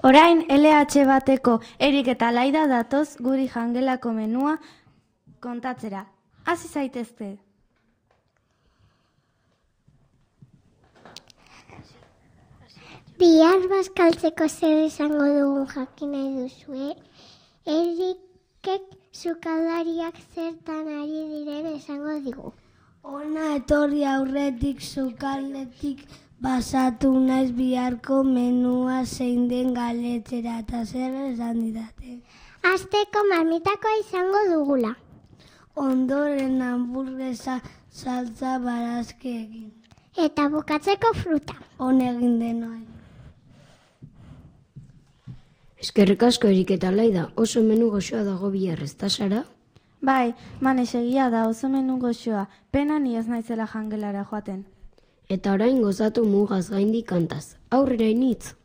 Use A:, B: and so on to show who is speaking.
A: Orain LH bateko Erik eta Laida datoz guri jangelako menua kontatzera. Hasi zaitezte.
B: Bihar bazkaltzeko zer izango dugun jakin nahi duzue. Erikek sukaldariak zertan ari diren esango digu.
C: Ona etorri aurretik sukaldetik basatu naiz biharko menua zein den galetzera eta zer esan didate.
B: Asteko marmitakoa izango dugula.
C: Ondoren hamburguesa saltza barazkeekin.
B: Eta bukatzeko fruta.
C: Honegin denoi.
D: Eskerrik asko Erik eta Laida, oso menu goxoa dago bihar, ezta Sara?
A: Bai, Manes egia da oso menu goxoa, pena ni ez naizela jangelara joaten.
D: Eta orain gozatu mugaz gaindi kantaz. Aurrera initz!